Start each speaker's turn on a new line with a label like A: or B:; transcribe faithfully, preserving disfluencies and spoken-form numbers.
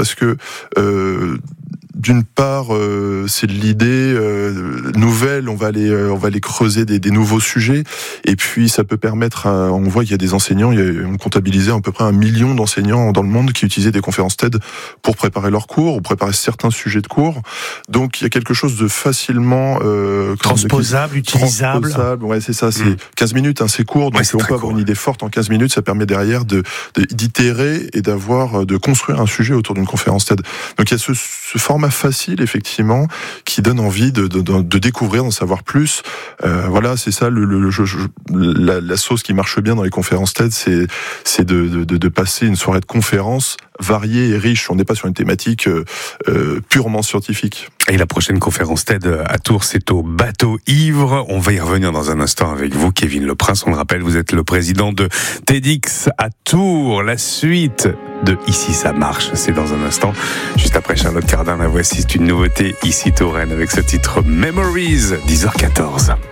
A: parce que euh, d'une part, euh, c'est de l'idée euh, nouvelle. On va aller, euh, on va aller creuser des, des nouveaux sujets. Et puis, ça peut permettre. À, on voit qu'il y a des enseignants. Il y a, on comptabilisait à peu près un million d'enseignants dans le monde qui utilisaient des conférences TED pour préparer leurs cours ou préparer certains sujets de cours. Donc, il y a quelque chose de facilement euh,
B: transposable, utilisable.
A: Transposable. Ouais, c'est ça. C'est mmh. quinze minutes. Hein, c'est court. Donc, ouais, c'est on peut avoir une idée forte en quinze minutes. Ça permet derrière de, de d'itérer et d'avoir, de construire un sujet autour d'une conférence TED. Donc, il y a ce, ce format facile, effectivement, qui donne envie de, de, de découvrir, d'en savoir plus. Euh, voilà, c'est ça, le, le, je, je, la, la sauce qui marche bien dans les conférences TED, c'est, c'est de, de, de passer une soirée de conférences variée et riche. On n'est pas sur une thématique euh, euh, purement scientifique.
C: Et la prochaine conférence TED à Tours, c'est au Bateau Ivre. On va y revenir dans un instant avec vous, Kevin Leprince. On le rappelle, vous êtes le président de TEDx à Tours. La suite de Ici ça marche, c'est dans un instant. Juste après Charlotte Cardin, la voici, c'est une nouveauté ici Touraine avec ce titre Memories, dix heures quatorze.